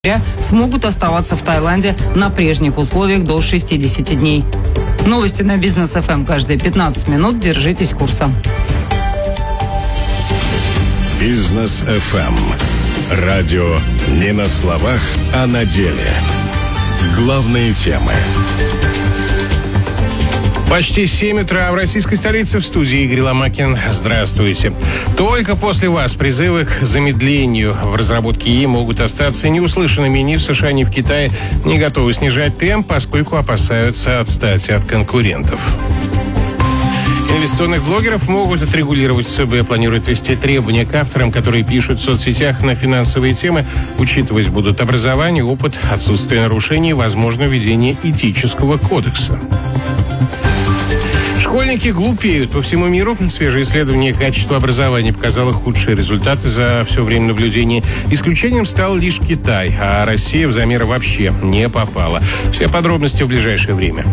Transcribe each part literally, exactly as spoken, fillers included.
смогут оставаться в Таиланде на прежних условиях до шестидесяти дней. Новости на Бизнес эф эм каждые пятнадцать минут. Держитесь курса. Бизнес эф эм. Радио не на словах, а на деле. Главные темы. Почти семь утра в российской столице, в студии Игорь Ломакин. Здравствуйте. Только после вас призывы к замедлению в разработке ИИ могут остаться неуслышанными. Ни в США, ни в Китае не готовы снижать темп, поскольку опасаются отстать от конкурентов. Инвестиционных блогеров могут отрегулировать. ЦБ планирует ввести требования к авторам, которые пишут в соцсетях на финансовые темы. Учитывать будут образование, опыт, отсутствие нарушений, возможно, введение этического кодекса. Школьники глупеют по всему миру. Свежее исследование качества образования показало худшие результаты за все время наблюдения. Исключением стал лишь Китай, а Россия в замеры вообще не попала. Все подробности в ближайшее время.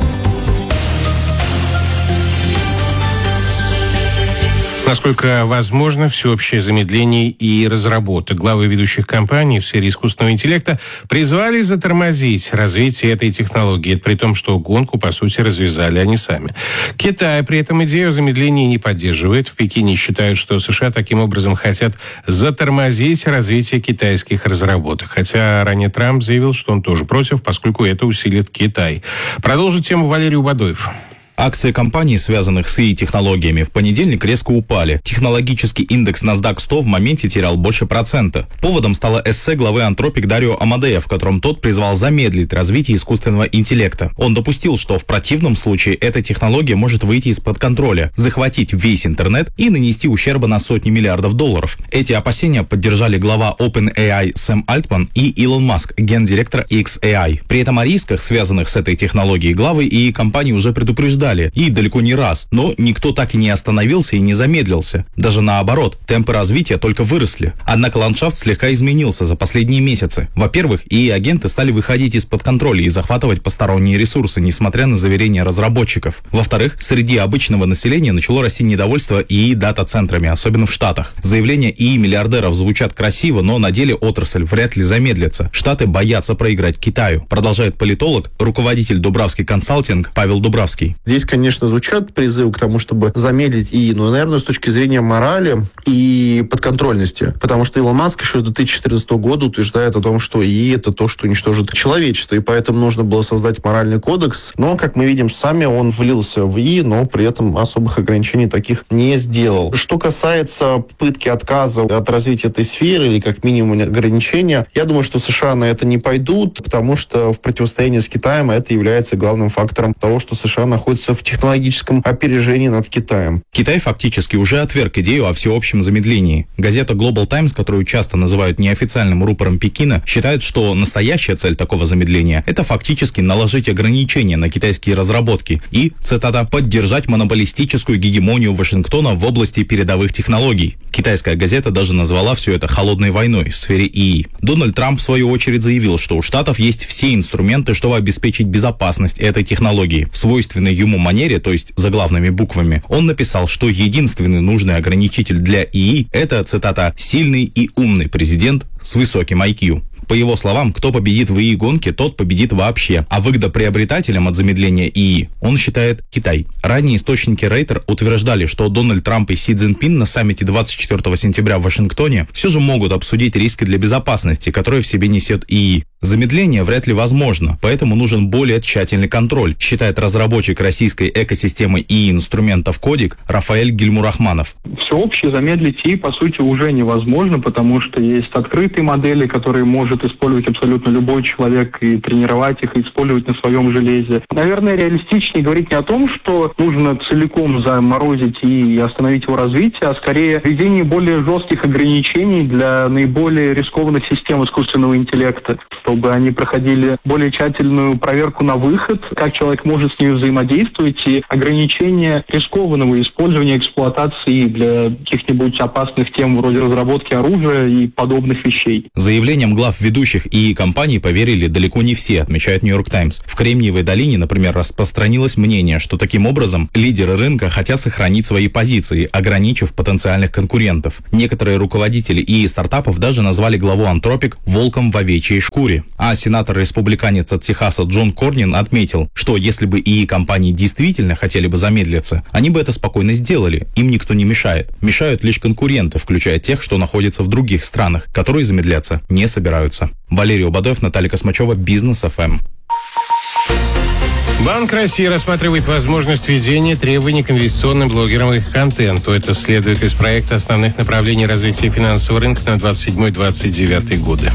Насколько возможно всеобщее замедление и разработок. Главы ведущих компаний в сфере искусственного интеллекта призвали затормозить развитие этой технологии, при том, что гонку, по сути, развязали они сами. Китай при этом идею о замедлении не поддерживает. В Пекине считают, что США таким образом хотят затормозить развитие китайских разработок. Хотя ранее Трамп заявил, что он тоже против, поскольку это усилит Китай. Продолжит тему Валерий Убадоев. Акции компаний, связанных с ИИ-технологиями, в понедельник резко упали. Технологический индекс NASDAQ сто в моменте терял больше процента. Поводом стало эссе главы Anthropic Дарио Амадея, в котором тот призвал замедлить развитие искусственного интеллекта. Он допустил, что в противном случае эта технология может выйти из-под контроля, захватить весь интернет и нанести ущерба на сотни миллиардов долларов. Эти опасения поддержали глава OpenAI Сэм Альтман и Илон Маск, гендиректор икс эй ай. При этом о рисках, связанных с этой технологией, главы ИИ компании уже предупреждали. И далеко не раз. Но никто так и не остановился и не замедлился. Даже наоборот, темпы развития только выросли. Однако ландшафт слегка изменился за последние месяцы. Во-первых, ИИ-агенты стали выходить из-под контроля и захватывать посторонние ресурсы, несмотря на заверения разработчиков. Во-вторых, среди обычного населения начало расти недовольство ИИ-дата-центрами, особенно в Штатах. Заявления ИИ-миллиардеров звучат красиво, но на деле отрасль вряд ли замедлится. Штаты боятся проиграть Китаю. Продолжает политолог, руководитель Дубравский консалтинг Павел Дубравский. Здесь, конечно, звучат призывы к тому, чтобы замедлить ИИ, но, наверное, с точки зрения морали и подконтрольности. Потому что Илон Маск еще с две тысячи четырнадцатого года утверждает о том, что ИИ — это то, что уничтожит человечество, и поэтому нужно было создать моральный кодекс. Но, как мы видим сами, он влился в ИИ, но при этом особых ограничений таких не сделал. Что касается попытки отказа от развития этой сферы или, как минимум, ограничения, я думаю, что США на это не пойдут, потому что в противостоянии с Китаем это является главным фактором того, что США находится в технологическом опережении над Китаем. Китай фактически уже отверг идею о всеобщем замедлении. Газета Global Times, которую часто называют неофициальным рупором Пекина, считает, что настоящая цель такого замедления – это фактически наложить ограничения на китайские разработки и, цитата, «поддержать монополистическую гегемонию Вашингтона в области передовых технологий». Китайская газета даже назвала все это холодной войной в сфере ИИ. Дональд Трамп, в свою очередь, заявил, что у Штатов есть все инструменты, чтобы обеспечить безопасность этой технологии. В свойственной ему манере, то есть заглавными буквами, он написал, что единственный нужный ограничитель для ИИ – это, цитата, «сильный и умный президент с высоким ай кью». По его словам, кто победит в ИИ-гонке, тот победит вообще. А выгодоприобретателем от замедления ИИ он считает Китай. Ранее источники Рейтер утверждали, что Дональд Трамп и Си Цзиньпин на саммите двадцать четвёртого сентября в Вашингтоне все же могут обсудить риски для безопасности, которые в себе несет ИИ. Замедление вряд ли возможно, поэтому нужен более тщательный контроль, считает разработчик российской экосистемы ИИ-инструментов Кодик Рафаэль Гильмурахманов. Всеобще замедлить ИИ, по сути, уже невозможно, потому что есть открытые модели, которые может использовать абсолютно любой человек и тренировать их, и использовать на своем железе. Наверное, реалистичнее говорить не о том, что нужно целиком заморозить ИИ и остановить его развитие, а скорее введение более жестких ограничений для наиболее рискованных систем искусственного интеллекта. чтобы они проходили более тщательную проверку на выход, как человек может с ними взаимодействовать, и ограничение рискованного использования, эксплуатации для каких-нибудь опасных тем вроде разработки оружия и подобных вещей. Заявлениям глав ведущих ИИ компаний поверили далеко не все, отмечает Нью-Йорк Таймс. В Кремниевой долине, например, распространилось мнение, что таким образом лидеры рынка хотят сохранить свои позиции, ограничив потенциальных конкурентов. Некоторые руководители ИИ стартапов даже назвали главу Anthropic волком в овечьей шкуре. А сенатор-республиканец от Техаса Джон Корнин отметил, что если бы ИИ компании действительно хотели бы замедлиться, они бы это спокойно сделали, им никто не мешает. Мешают лишь конкуренты, включая тех, что находятся в других странах, которые замедляться не собираются. Валерий Обадоев, Наталья Космачева, Бизнес эф эм. Банк России рассматривает возможность введения требований к инвестиционным блогерам и их контенту. Это следует из проекта основных направлений развития финансового рынка на двадцать седьмой — двадцать девятый годы.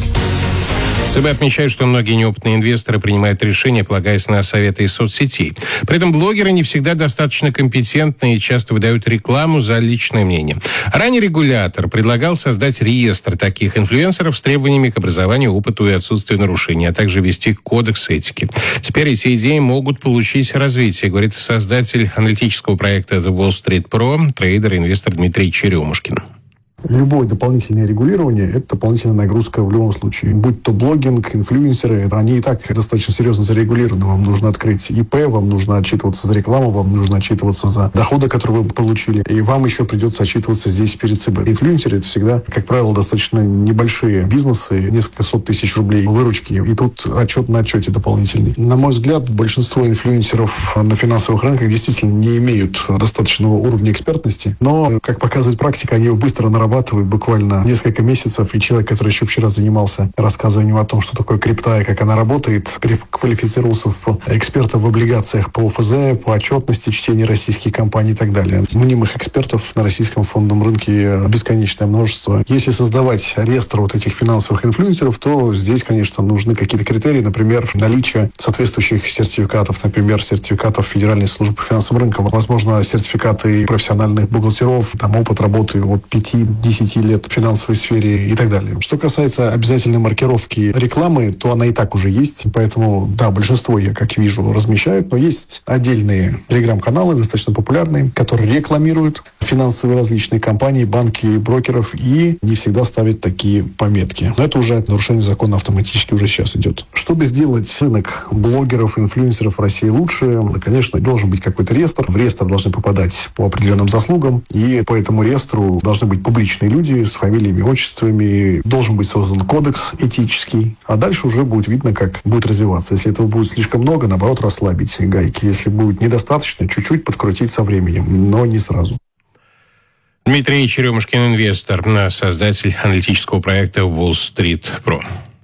ЦБ отмечает, что многие неопытные инвесторы принимают решения, полагаясь на советы из соцсетей. При этом блогеры не всегда достаточно компетентны и часто выдают рекламу за личное мнение. Ранее регулятор предлагал создать реестр таких инфлюенсеров с требованиями к образованию, опыту и отсутствию нарушений, а также ввести кодекс этики. Теперь эти идеи могут получить развитие, говорит создатель аналитического проекта The Wall Street Pro, трейдер и инвестор Дмитрий Черемушкин. Любое дополнительное регулирование – это дополнительная нагрузка в любом случае. Будь то блогинг, инфлюенсеры, это они и так достаточно серьезно зарегулированы. Вам нужно открыть ИП, вам нужно отчитываться за рекламу, вам нужно отчитываться за доходы, которые вы получили, и вам еще придется отчитываться здесь перед ЦБ. Инфлюенсеры – это всегда, как правило, достаточно небольшие бизнесы, несколько сот тысяч рублей выручки, и тут отчет на отчете дополнительный. На мой взгляд, большинство инфлюенсеров на финансовых рынках действительно не имеют достаточного уровня экспертности, но, как показывает практика, они его быстро нарабатывают буквально несколько месяцев, и человек, который еще вчера занимался рассказыванием о том, что такое крипта и как она работает, переквалифицировался в эксперта в облигациях по ОФЗ, по отчетности, чтения российских компаний и так далее. Мнимых экспертов на российском фондовом рынке бесконечное множество. Если создавать реестр вот этих финансовых инфлюенсеров, то здесь, конечно, нужны какие-то критерии, например, наличие соответствующих сертификатов, например, сертификатов Федеральной службы по финансовым рынкам, возможно, сертификаты профессиональных бухгалтеров, там опыт работы от пяти десяти лет в финансовой сфере и так далее. Что касается обязательной маркировки рекламы, то она и так уже есть. Поэтому, да, большинство, я как вижу, размещают, но есть отдельные телеграм-каналы, достаточно популярные, которые рекламируют финансовые различные компании, банки, брокеров, и не всегда ставят такие пометки. Но это уже нарушение закона автоматически уже сейчас идет. Чтобы сделать рынок блогеров, инфлюенсеров в России лучше, конечно, должен быть какой-то реестр. В реестр должны попадать по определенным заслугам, и по этому реестру должны быть публичные люди с фамилиями, отчествами. Должен быть создан кодекс этический, а дальше уже будет видно, как будет развиваться. Если этого будет слишком много, наоборот, расслабить гайки. Если будет недостаточно, чуть-чуть подкрутить со временем, но не сразу. Дмитрий Черемушкин, инвестор, создатель аналитического проекта Wall Street Pro.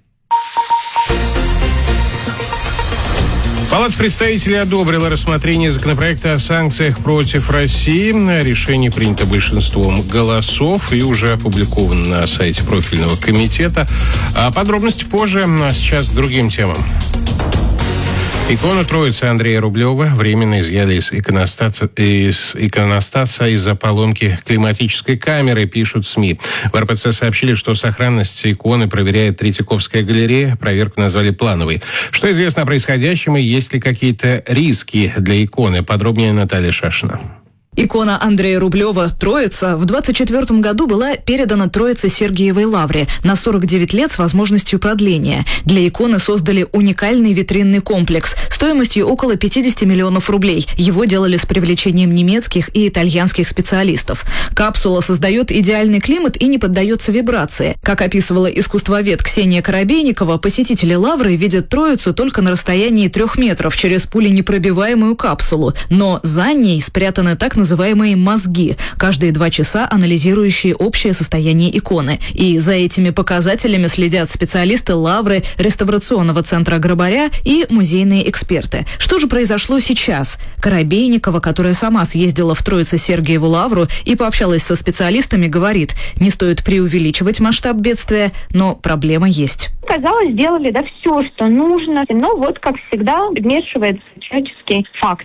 Палата представителей одобрила рассмотрение законопроекта о санкциях против России. Решение принято большинством голосов и уже опубликовано на сайте профильного комитета. А подробности позже, а сейчас к другим темам. Икону Троицы Андрея Рублева временно изъяли из иконостаса, из иконостаса из-за поломки климатической камеры, пишут СМИ. В эр пэ цэ сообщили, что сохранность иконы проверяет Третьяковская галерея. Проверку назвали плановой. Что известно о происходящем и есть ли какие-то риски для иконы? Подробнее Наталья Шашина. Икона Андрея Рублева «Троица» в двадцать четвёртом году была передана Троице Сергиевой Лавре на сорок девять лет с возможностью продления. Для иконы создали уникальный витринный комплекс стоимостью около пятьдесят миллионов рублей. Его делали с привлечением немецких и итальянских специалистов. Капсула создает идеальный климат и не поддается вибрации. Как описывала искусствовед Ксения Коробейникова, посетители Лавры видят Троицу только на расстоянии трех метров через пуленепробиваемую капсулу. Но за ней спрятаны так называемые называемые мозги, каждые два часа анализирующие общее состояние иконы. И за этими показателями следят специалисты Лавры, реставрационного центра Грабаря и музейные эксперты. Что же произошло сейчас? Коробейникова, которая сама съездила в Троице-Сергиеву Лавру и пообщалась со специалистами, говорит, не стоит преувеличивать масштаб бедствия, но проблема есть. Казалось, сделали да все, что нужно, но вот, как всегда, вмешивается человеческий фактор.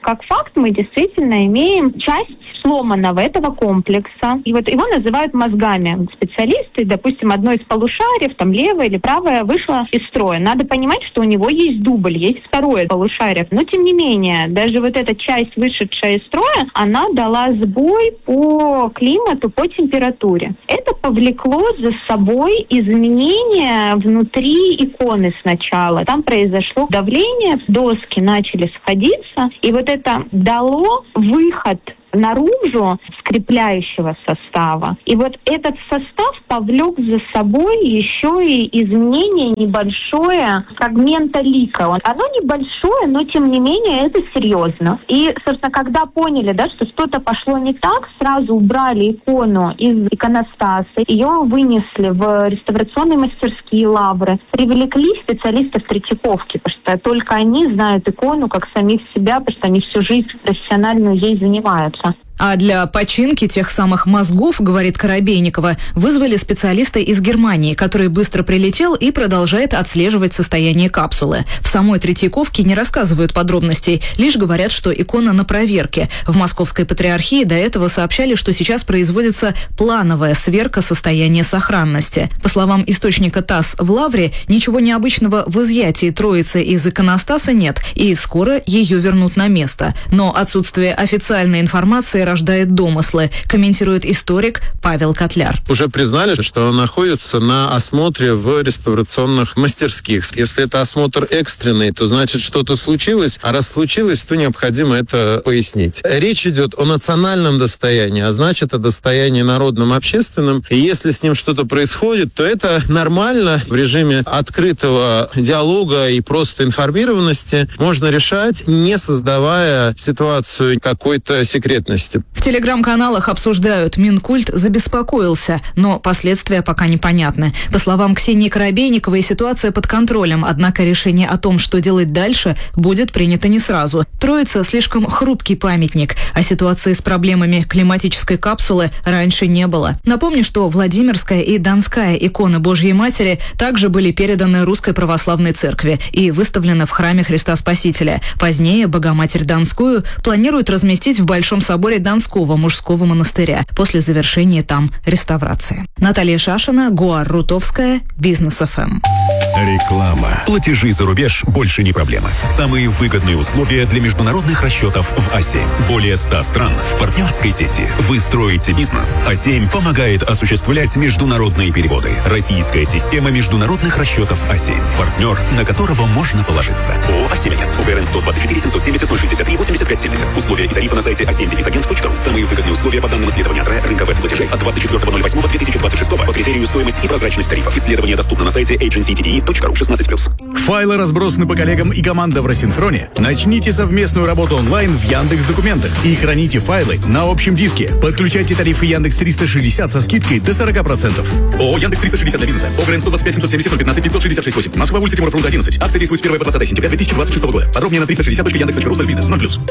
как факт мы действительно имеем часть сломанного этого комплекса. И вот его называют мозгами специалисты. Допустим, одно из полушариев, там левое или правое, вышло из строя. Надо понимать, что у него есть дубль, есть второе полушарие. Но, тем не менее, даже вот эта часть, вышедшая из строя, она дала сбой по климату, по температуре. Это повлекло за собой изменения внутри иконы сначала. Там произошло давление, доски начали сходиться, и вот это дало выход наружу скрепляющего состава. И вот этот состав повлек за собой еще и изменение небольшое фрагмента лика. Оно небольшое, но тем не менее это серьезно. И, собственно, когда поняли, да, что что-то пошло не так, сразу убрали икону из иконостаса, ее вынесли в реставрационные мастерские Лавры, привлекли специалистов Третьяковки, потому что только они знают икону как самих себя, потому что они всю жизнь профессиональную ей занимаются. А для починки тех самых мозгов, говорит Коробейникова, вызвали специалиста из Германии, который быстро прилетел и продолжает отслеживать состояние капсулы. В самой Третьяковке не рассказывают подробностей, лишь говорят, что икона на проверке. В Московской Патриархии до этого сообщали, что сейчас производится плановая сверка состояния сохранности. По словам источника ТАСС в Лавре, ничего необычного в изъятии Троицы из иконостаса нет, и скоро ее вернут на место. Но отсутствие официальной информации рождает домыслы, комментирует историк Павел Котляр. Уже признали, что он находится на осмотре в реставрационных мастерских. Если это осмотр экстренный, то значит что-то случилось, а раз случилось, то необходимо это пояснить. Речь идет о национальном достоянии, а значит о достоянии народном, общественном. И если с ним что-то происходит, то это нормально в режиме открытого диалога и просто информированности можно решать, не создавая ситуацию какой-то секретности. В телеграм-каналах обсуждают, Минкульт забеспокоился, но последствия пока непонятны. По словам Ксении Коробейниковой, ситуация под контролем, однако решение о том, что делать дальше, будет принято не сразу. Троица слишком хрупкий памятник, а ситуации с проблемами климатической капсулы раньше не было. Напомню, что Владимирская и Донская иконы Божьей Матери также были переданы Русской Православной Церкви и выставлены в храме Христа Спасителя. Позднее Богоматерь Донскую планируют разместить в Большом соборе Донского мужского монастыря после завершения там реставрации. Наталья Шашина, Гуар Рутовская, Бизнес эф эм. Реклама. Платежи за рубеж больше не проблема. Самые выгодные условия для международных расчетов в а семь. Более ста стран в партнерской сети. Вы строите бизнес. а семь помогает осуществлять международные переводы. Российская система международных расчетов а семь. Партнер, на которого можно положиться. ООО «а семь Агент». УГРН сто двадцать четыре семьсот семьдесят ноль шестьдесят три восемьдесят пять семьдесят. Условия и тарифы на сайте а семь агент точка ру. Самые выгодные условия по данным исследования от рынка веб-платежей от двадцать четвёртого ноль восьмого две тысячи двадцать шестого по критерию стоимость и прозрачность тарифов. Исследование доступно на сайте эйдженси ти ди и точка ру шестнадцать плюс. Файлы разбросаны по коллегам и команда в рассинхроне. Начните совместную работу онлайн в Яндекс.Документах и храните файлы на общем диске. Подключайте тарифы Яндекс триста шестьдесят со скидкой до сорок процентов. ООО «Яндекс триста шестьдесят» для бизнеса. ОГРН сто двадцать пять семьсот семьдесят ноль пятнадцать пятьсот шестьдесят шесть восемь. Москва, улица Тимура Фрунзе одиннадцать. Акция действует с первого по двадцатое сентября две тысячи двадцать шестого года. Подробнее на триста шестьдесят точка яндекс точка ру бизнес ноль плюс.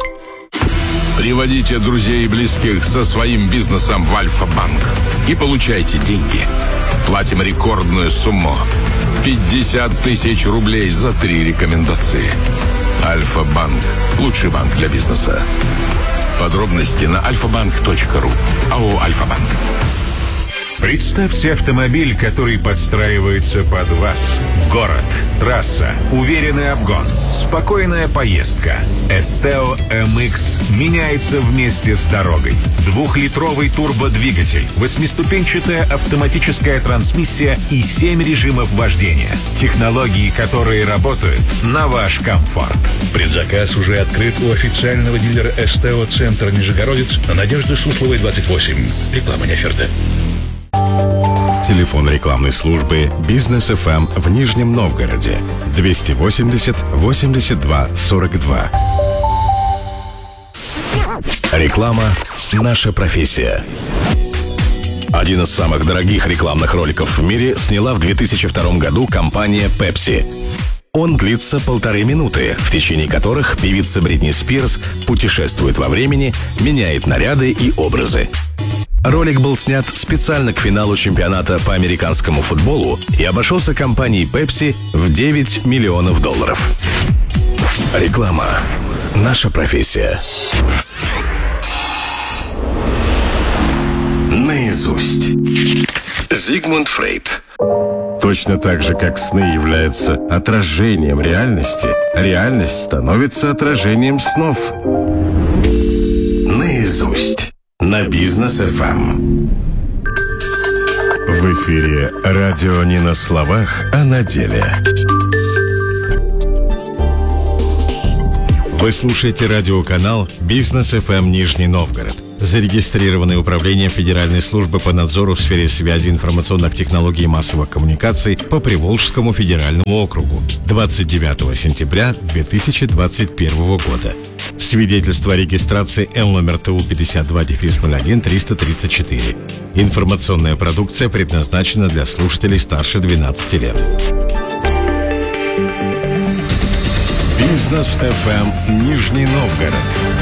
Приводите друзей и близких со своим бизнесом в Альфа-банк и получайте деньги. Платим рекордную сумму. пятьдесят тысяч рублей за три рекомендации. Альфа-банк. Лучший банк для бизнеса. Подробности на альфа-банк точка ру. АО «Альфа-банк». Представьте автомобиль, который подстраивается под вас. Город, трасса, уверенный обгон, спокойная поездка. Esteo эм икс меняется вместе с дорогой. Двухлитровый турбодвигатель, восьмиступенчатая автоматическая трансмиссия и семь режимов вождения. Технологии, которые работают на ваш комфорт. Предзаказ уже открыт у официального дилера Esteo Центр Нижегородец на Надежды Сусловой, двадцать восемь. Реклама не оферта. Телефон рекламной службы «Бизнес эф эм» в Нижнем Новгороде двести восемьдесят восемьдесят два сорок два. Реклама «Наша профессия». Один из самых дорогих рекламных роликов в мире сняла в две тысячи втором году компания Pepsi. Он длится полторы минуты, в течение которых певица Бритни Спирс путешествует во времени, меняет наряды и образы. Ролик был снят специально к финалу чемпионата по американскому футболу и обошелся компанией Pepsi в девять миллионов долларов. Реклама Наша профессия. Наизусть. Зигмунд Фрейд. Точно так же, как сны являются отражением реальности, реальность становится отражением снов. Наизусть. На Бизнес эф эм. В эфире радио не на словах, а на деле. Вы слушаете радиоканал Бизнес эф эм Нижний Новгород, зарегистрированное управлением Федеральной службы по надзору в сфере связи, информационных технологий и массовых коммуникаций по Приволжскому федеральному округу двадцать девятого сентября две тысячи двадцать первого года. Свидетельство о регистрации Л номер Т У пятьдесят два ноль один триста тридцать четыре. Информационная продукция предназначена для слушателей старше двенадцати лет. Бизнес эф эм Нижний Новгород.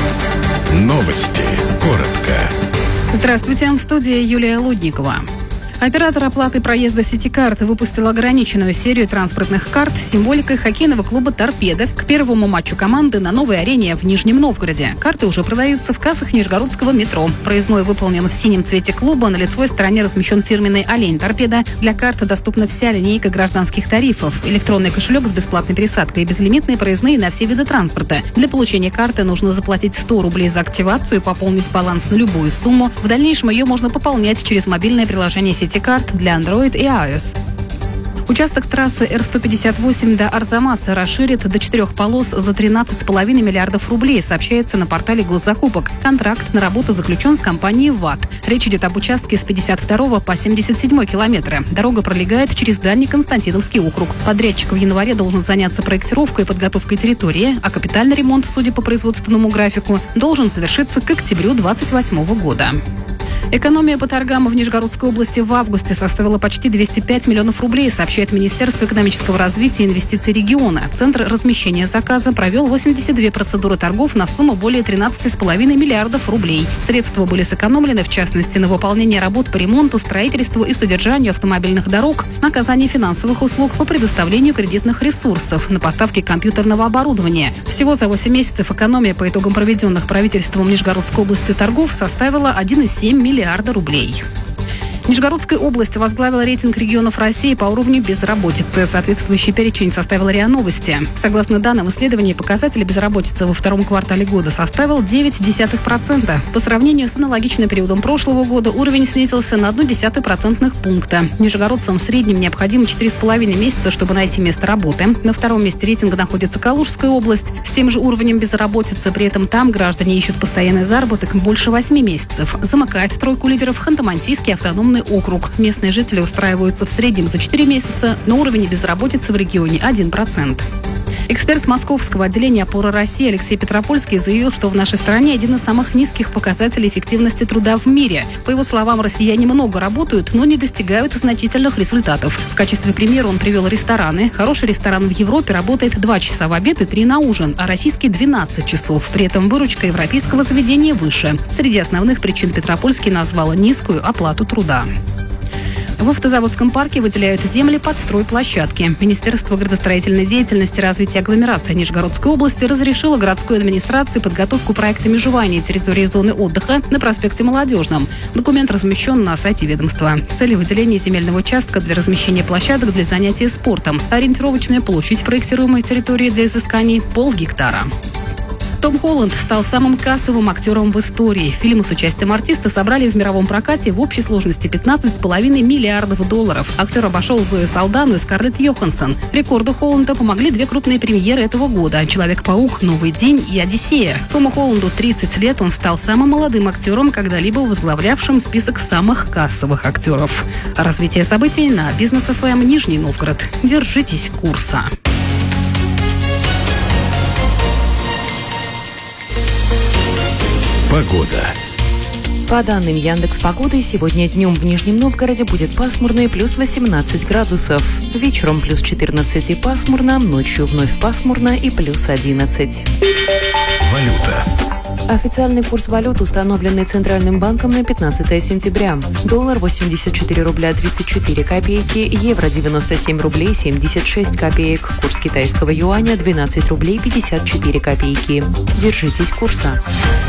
Новости. Коротко. Здравствуйте, в студии Юлия Лудникова. Оператор оплаты проезда «Ситикарт» выпустил ограниченную серию транспортных карт с символикой хоккейного клуба «Торпедо» к первому матчу команды на новой арене в Нижнем Новгороде. Карты уже продаются в кассах Нижегородского метро. Проездной выполнен в синем цвете клуба. На лицевой стороне размещен фирменный олень «Торпедо». Для карты доступна вся линейка гражданских тарифов. Электронный кошелек с бесплатной пересадкой и безлимитные проездные на все виды транспорта. Для получения карты нужно заплатить сто рублей за активацию и пополнить баланс на любую сумму. В дальнейшем ее можно пополнять через мобильное приложение «Ситикарт» карт для Android и iOS. Участок трассы Р сто пятьдесят восемь до Арзамаса расширит до четырех полос за тринадцать с половиной миллиардов рублей, сообщается на портале госзакупок. Контракт на работу заключен с компанией ВАТ. Речь идет об участке с пятьдесят второго по семьдесят седьмой километры. Дорога пролегает через дальний Константиновский округ. Подрядчик в январе должен заняться проектировкой и подготовкой территории, а капитальный ремонт, судя по производственному графику, должен завершиться к октябрю две тысячи двадцать восьмого года. Экономия по торгам в Нижегородской области в августе составила почти двести пять миллионов рублей, сообщает Министерство экономического развития и инвестиций региона. Центр размещения заказа провел восемьдесят две процедуры торгов на сумму более тринадцати с половиной миллиардов рублей. Средства были сэкономлены, в частности, на выполнение работ по ремонту, строительству и содержанию автомобильных дорог, на оказании финансовых услуг по предоставлению кредитных ресурсов, на поставке компьютерного оборудования. Всего за восемь месяцев экономия по итогам проведенных правительством Нижегородской области торгов составила один целых семь десятых миллиарда рублей. Нижегородская область возглавила рейтинг регионов России по уровню безработицы. Соответствующий перечень составила РИА Новости. Согласно данным исследования, показатель безработицы во втором квартале года составил девять десятых процента. По сравнению с аналогичным периодом прошлого года уровень снизился на одну десятую процентных пункта. Нижегородцам в среднем необходимо четыре с половиной месяца, чтобы найти место работы. На втором месте рейтинга находится Калужская область с тем же уровнем безработицы. При этом там граждане ищут постоянный заработок больше восьми месяцев. Замыкает тройку лидеров Ханты-Мансийский автономный округ. Местные жители устраиваются в среднем за четыре месяца, но уровень безработицы в регионе один процент. Эксперт Московского отделения «Опора России» Алексей Петропольский заявил, что в нашей стране один из самых низких показателей эффективности труда в мире. По его словам, россияне много работают, но не достигают значительных результатов. В качестве примера он привел рестораны. Хороший ресторан в Европе работает два часа в обед и три на ужин, а российский – двенадцать часов. При этом выручка европейского заведения выше. Среди основных причин Петропольский назвал низкую оплату труда. В автозаводском парке выделяют земли под стройплощадки. Министерство градостроительной деятельности и развития агломерации Нижегородской области разрешило городской администрации подготовку проекта межевания территории зоны отдыха на проспекте Молодежном. Документ размещен на сайте ведомства. Цель выделения земельного участка для размещения площадок для занятий спортом. Ориентировочная получить проектируемой территории для изысканий полгектара. Том Холланд стал самым кассовым актером в истории. Фильмы с участием артиста собрали в мировом прокате в общей сложности пятнадцать с половиной миллиардов долларов. Актер обошел Зою Салдану и Скарлетт Йоханссон. Рекорду Холланда помогли две крупные премьеры этого года: «Человек-паук», «Новый день» и «Одиссея». Тому Холланду тридцать лет, он стал самым молодым актером, когда-либо возглавлявшим список самых кассовых актеров. Развитие событий на Бизнес эф эм Нижний Новгород. Держитесь курса. Погода. По данным Яндекс.Погоды, сегодня днем в Нижнем Новгороде будет пасмурно и плюс восемнадцать градусов. Вечером плюс четырнадцать и пасмурно, ночью вновь пасмурно и плюс одиннадцать. Валюта. Официальный курс валют, установленный Центральным банком на пятнадцатое сентября. Доллар восемьдесят четыре рубля тридцать четыре копейки, евро девяносто семь рублей семьдесят шесть копеек, курс китайского юаня двенадцать рублей пятьдесят четыре копейки. Держитесь курса.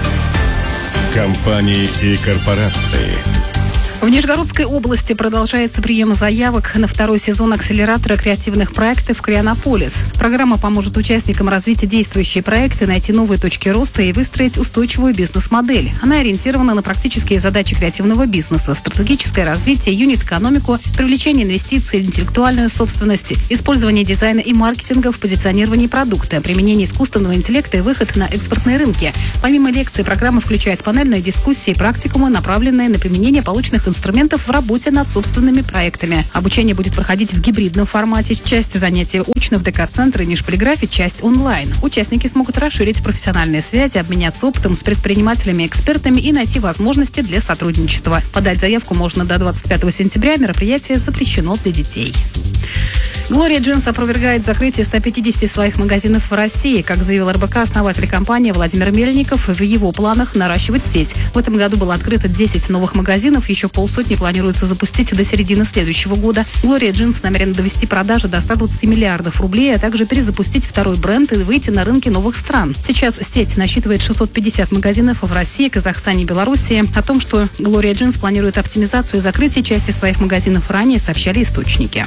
Компании и корпорации. В Нижегородской области продолжается прием заявок на второй сезон акселератора креативных проектов «Креанополис». Программа поможет участникам развить действующие проекты, найти новые точки роста и выстроить устойчивую бизнес-модель. Она ориентирована на практические задачи креативного бизнеса, стратегическое развитие, юнит-экономику, привлечение инвестиций, интеллектуальную собственность, использование дизайна и маркетинга в позиционировании продукта, применение искусственного интеллекта и выход на экспортные рынки. Помимо лекций, программа включает панельные дискуссии и практикумы, направленные на применение полученных инструментов в работе над собственными проектами. Обучение будет проходить в гибридном формате. Часть занятий очно в ДК-центре Нижполиграфе, часть онлайн. Участники смогут расширить профессиональные связи, обменяться опытом с предпринимателями, экспертами и найти возможности для сотрудничества. Подать заявку можно до двадцать пятого сентября. Мероприятие запрещено для детей. Глория Джинс опровергает закрытие ста пятидесяти своих магазинов в России. Как заявил эр бэ ка, основатель компании Владимир Мельников, в его планах наращивать сеть. В этом году было открыто десять новых магазинов, еще полсотни планируется запустить до середины следующего года. Глория Джинс намерена довести продажи до ста двадцати миллиардов рублей, а также перезапустить второй бренд и выйти на рынки новых стран. Сейчас сеть насчитывает шестьсот пятьдесят магазинов в России, Казахстане и Беларуси. О том, что Глория Джинс планирует оптимизацию и закрытие части своих магазинов ранее, сообщали источники.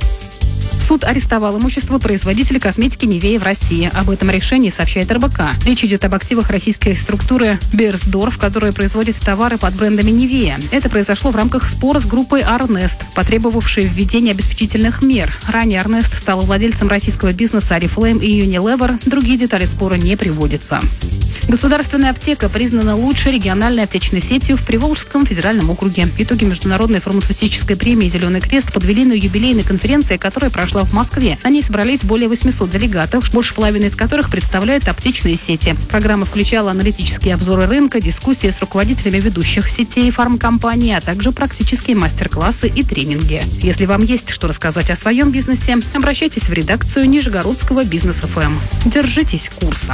Суд арестовал имущество производителя косметики Нивея в России. Об этом решении сообщает эр бэ ка. Речь идет об активах российской структуры Берсдорф, которая производит товары под брендами Нивея. Это произошло в рамках спора с группой Арнест, потребовавшей введения обеспечительных мер. Ранее Арнест стал владельцем российского бизнеса Oriflame и Unilever. Другие детали спора не приводятся. Государственная аптека признана лучшей региональной аптечной сетью в Приволжском федеральном округе. Итоги международной фармацевтической премии «Зеленый крест» подвели на юбилейной конференции, которая прошла в Москве. На ней собрались более восьмисот делегатов, больше половины из которых представляют аптечные сети. Программа включала аналитические обзоры рынка, дискуссии с руководителями ведущих сетей и фармкомпаний, а также практические мастер-классы и тренинги. Если вам есть что рассказать о своем бизнесе, обращайтесь в редакцию Нижегородского бизнес эф эм. Держитесь курса.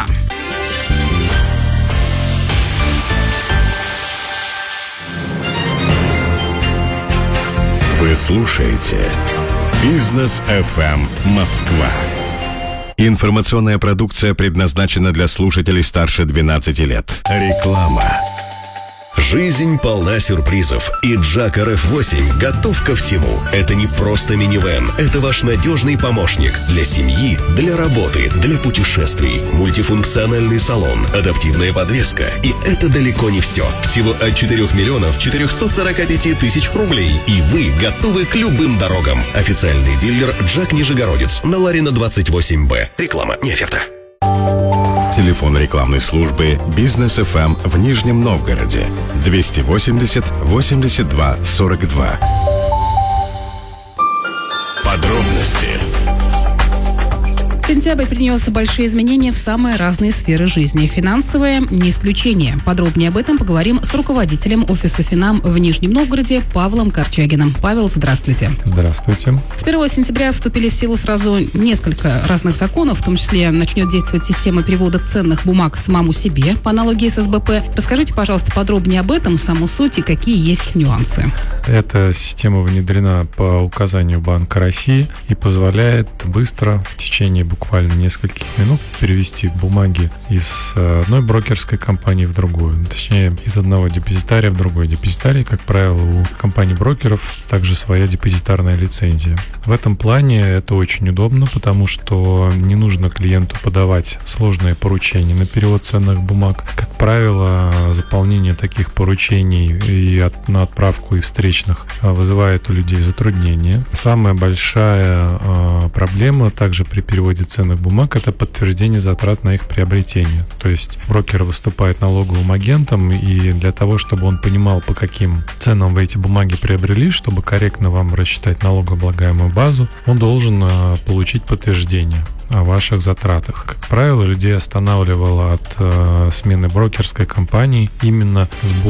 Вы слушаете Бизнес эф эм Москва. Информационная продукция предназначена для слушателей старше двенадцати лет. Реклама. Жизнь полна сюрпризов, и Джак эр эф восемь готов ко всему. Это не просто минивэн, это ваш надежный помощник для семьи, для работы, для путешествий. Мультифункциональный салон, адаптивная подвеска. И это далеко не все. Всего от четырёх миллионов четырёхсот сорока пяти тысяч рублей. И вы готовы к любым дорогам. Официальный дилер Джак Нижегородец на Ларина двадцать восемь бэ. Реклама, не оферта. Телефон рекламной службы Бизнес эф эм в Нижнем Новгороде двести восемьдесят восемьдесят два сорок два. Подробности. Сентябрь принес большие изменения в самые разные сферы жизни. Финансовые – не исключение. Подробнее об этом поговорим с руководителем офиса Финам в Нижнем Новгороде Павлом Корчагиным. Павел, здравствуйте. Здравствуйте. С первого сентября вступили в силу сразу несколько разных законов, в том числе начнет действовать система перевода ценных бумаг самому себе по аналогии с эс бэ пэ. Расскажите, пожалуйста, подробнее об этом, саму суть и какие есть нюансы. Эта система внедрена по указанию Банка России и позволяет быстро, в течение буквально нескольких минут, перевести бумаги из одной брокерской компании в другую. Точнее, из одного депозитария в другой. Депозитарий, как правило, у компаний-брокеров также своя депозитарная лицензия. В этом плане это очень удобно, потому что не нужно клиенту подавать сложные поручения на перевод ценных бумаг. Как правило, заполнение таких поручений и от, на отправку и встречных вызывает у людей затруднения. Самая большая э, проблема также при переводе ценных бумаг — это подтверждение затрат на их приобретение. То есть брокер выступает налоговым агентом, и для того, чтобы он понимал, по каким ценам вы эти бумаги приобрели, чтобы корректно вам рассчитать налогооблагаемую базу, он должен э, получить подтверждение о ваших затратах. Как правило, людей останавливало от э, смены брокерской компании именно сбор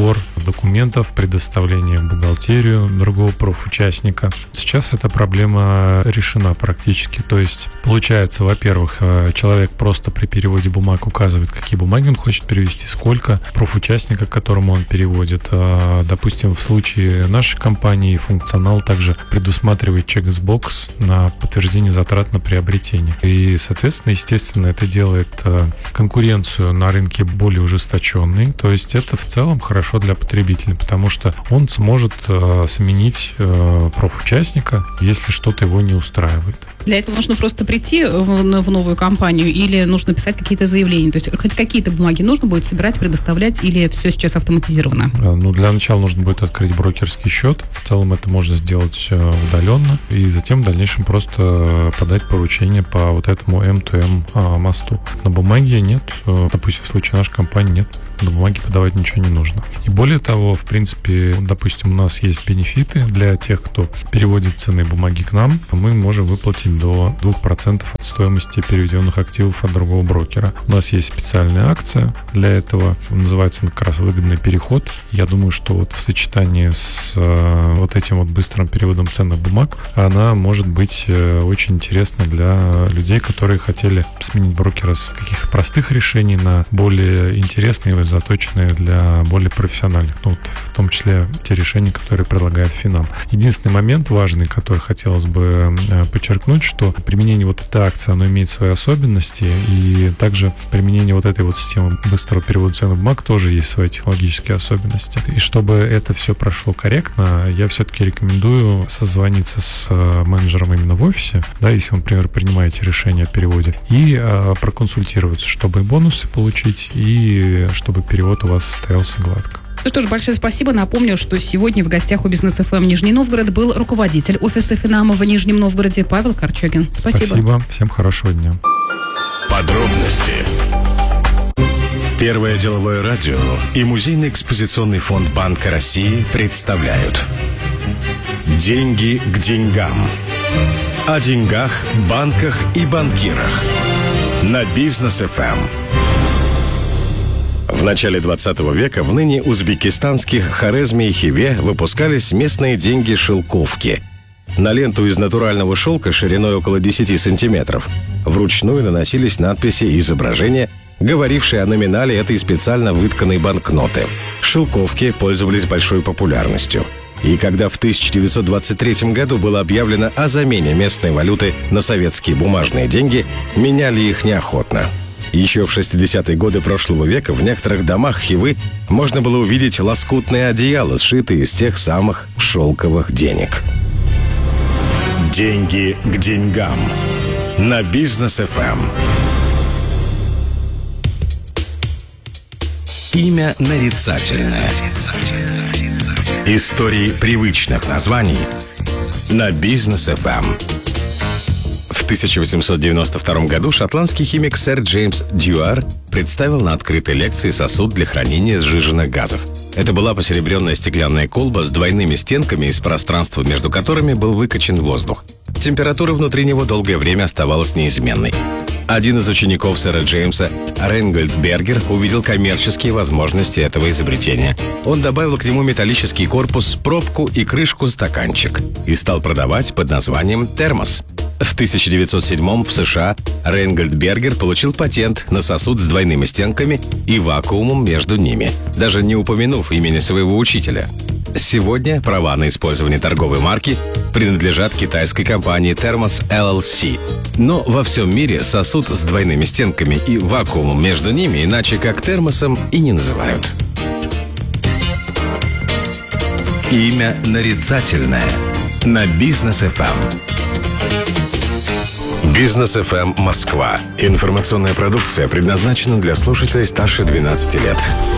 документов, предоставление в бухгалтерию другого профучастника. Сейчас эта проблема решена практически. То есть, получается, во-первых, человек просто при переводе бумаг указывает, какие бумаги он хочет перевести, сколько профучастника, к которому он переводит. Допустим, в случае нашей компании функционал также предусматривает чек-бокс на подтверждение затрат на приобретение. И, соответственно, естественно, это делает конкуренцию на рынке более ужесточенной. То есть это в целом хорошо для потребителя, потому что он сможет сменить профучастника, если что-то его не устраивает. Для этого нужно просто прийти в, в новую компанию или нужно писать какие-то заявления? То есть хоть какие-то бумаги нужно будет собирать, предоставлять или все сейчас автоматизировано? Ну, для начала нужно будет открыть брокерский счет. В целом это можно сделать удаленно. И затем в дальнейшем просто подать поручение по вот этому эм ту эм мосту. На бумаге нет. Допустим, в случае нашей компании нет. На бумаге подавать ничего не нужно. И более того, в принципе, допустим, у нас есть бенефиты для тех, кто переводит ценные бумаги к нам. Мы можем выплатить до двух процентов от стоимости переведенных активов от другого брокера. У нас есть специальная акция для этого. Называется она как раз выгодный переход. Я думаю, что вот в сочетании с э, вот этим вот быстрым переводом ценных бумаг она может быть э, очень интересна для людей, которые хотели сменить брокера с каких-то простых решений на более интересные, заточенные для более профессиональных. Ну, вот в том числе те решения, которые предлагает Финам. Единственный момент важный, который хотелось бы э, подчеркнуть, что применение вот этой акции, оно имеет свои особенности, и также применение вот этой вот системы быстрого перевода ценных бумаг тоже есть свои технологические особенности. И чтобы это все прошло корректно, я все-таки рекомендую созвониться с менеджером именно в офисе, да, если вы, например, принимаете решение о переводе, и а, проконсультироваться, чтобы и бонусы получить, и чтобы перевод у вас состоялся гладко. Ну что ж, большое спасибо. Напомню, что сегодня в гостях у Бизнес эф эм Нижний Новгород был руководитель офиса Финама в Нижнем Новгороде Павел Корчогин. Спасибо. Спасибо. Всем хорошего дня. Подробности. Первое деловое радио и Музейный экспозиционный фонд Банка России представляют «Деньги к деньгам». О деньгах, банках и банкирах. На Бизнес эф эм. В начале двадцатого века в ныне узбекистанских Хорезме и Хиве выпускались местные деньги-шелковки. На ленту из натурального шелка шириной около десяти сантиметров вручную наносились надписи и изображения, говорившие о номинале этой специально вытканной банкноты. Шелковки пользовались большой популярностью. И когда в тысяча девятьсот двадцать третьем году было объявлено о замене местной валюты на советские бумажные деньги, меняли их неохотно. Еще в шестидесятые годы прошлого века в некоторых домах Хивы можно было увидеть лоскутные одеяла, сшитые из тех самых шелковых денег. Деньги к деньгам. На Бизнес эф эм. Имя нарицательное. Истории привычных названий на Бизнес эф эм. В тысяча восемьсот девяносто втором году шотландский химик сэр Джеймс Дьюар представил на открытой лекции сосуд для хранения сжиженных газов. Это была посеребренная стеклянная колба с двойными стенками, из пространства между которыми был выкачан воздух. Температура внутри него долгое время оставалась неизменной. Один из учеников сэра Джеймса, Рейнгольд Бергер, увидел коммерческие возможности этого изобретения. Он добавил к нему металлический корпус, пробку и крышку-стаканчик и стал продавать под названием термос. В тысяча девятьсот седьмом в США Рейнгольд Бергер получил патент на сосуд с двойными стенками и вакуумом между ними, даже не упомянув имени своего учителя. Сегодня права на использование торговой марки принадлежат китайской компании Thermos эл эл си. Но во всем мире сосуд с двойными стенками и вакуумом между ними иначе как термосом и не называют. Имя нарицательное на Бизнес эф эм. Бизнес эф эм Москва. Информационная продукция предназначена для слушателей старше двенадцати лет.